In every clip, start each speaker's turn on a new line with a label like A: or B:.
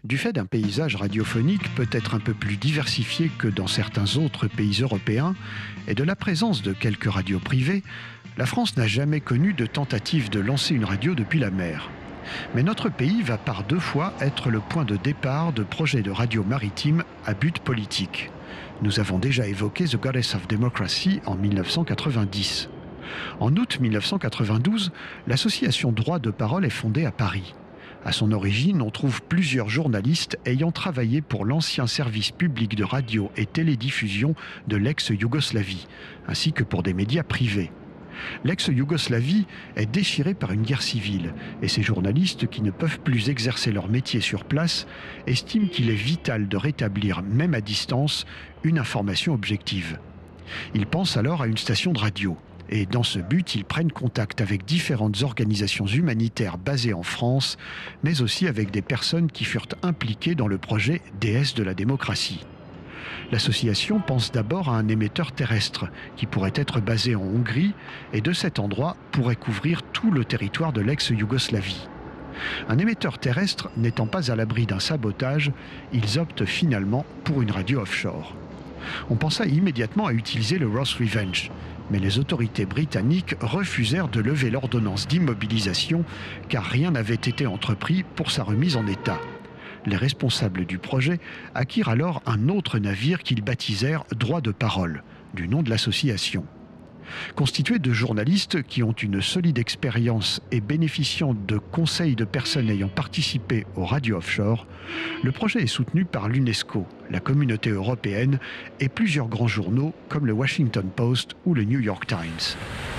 A: Du fait d'un paysage radiophonique peut-être un peu plus diversifié que dans certains autres pays européens et de la présence de quelques radios privées, la France n'a jamais connu de tentative de lancer une radio depuis la mer. Mais notre pays va par deux fois être le point de départ de projets de radio maritime à but politique. Nous avons déjà évoqué The Goddess of Democracy en 1990. En août 1992, l'association Droit de Parole est fondée à Paris. À son origine, on trouve plusieurs journalistes ayant travaillé pour l'ancien service public de radio et télédiffusion de l'ex-Yougoslavie, ainsi que pour des médias privés. L'ex-Yougoslavie est déchirée par une guerre civile et ces journalistes qui ne peuvent plus exercer leur métier sur place estiment qu'il est vital de rétablir, même à distance, une information objective. Ils pensent alors à une station de radio. Et dans ce but, ils prennent contact avec différentes organisations humanitaires basées en France, mais aussi avec des personnes qui furent impliquées dans le projet Déesse de la démocratie. L'association pense d'abord à un émetteur terrestre qui pourrait être basé en Hongrie et de cet endroit pourrait couvrir tout le territoire de l'ex-Yougoslavie. Un émetteur terrestre n'étant pas à l'abri d'un sabotage, ils optent finalement pour une radio offshore. On pensa immédiatement à utiliser le Ross Revenge, mais les autorités britanniques refusèrent de lever l'ordonnance d'immobilisation car rien n'avait été entrepris pour sa remise en état. Les responsables du projet acquirent alors un autre navire qu'ils baptisèrent Droit de Parole, du nom de l'association. Constitué de journalistes qui ont une solide expérience et bénéficiant de conseils de personnes ayant participé aux radios offshore, le projet est soutenu par l'UNESCO, la communauté européenne et plusieurs grands journaux comme le Washington Post ou le New York Times.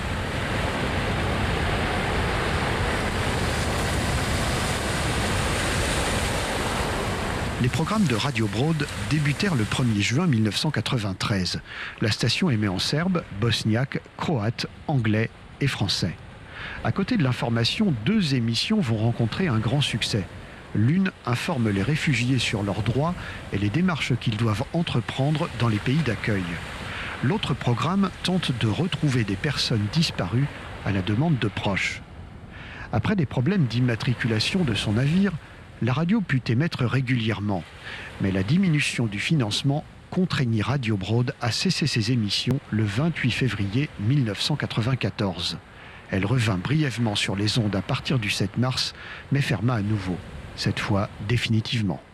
A: Les programmes de Radio Broad débutèrent le 1er juin 1993. La station émet en serbe, bosniaque, croate, anglais et français. À côté de l'information, deux émissions vont rencontrer un grand succès. L'une informe les réfugiés sur leurs droits et les démarches qu'ils doivent entreprendre dans les pays d'accueil. L'autre programme tente de retrouver des personnes disparues à la demande de proches. Après des problèmes d'immatriculation de son navire, la radio put émettre régulièrement, mais la diminution du financement contraignit Radio Broad à cesser ses émissions le 28 février 1994. Elle revint brièvement sur les ondes à partir du 7 mars, mais ferma à nouveau, cette fois définitivement.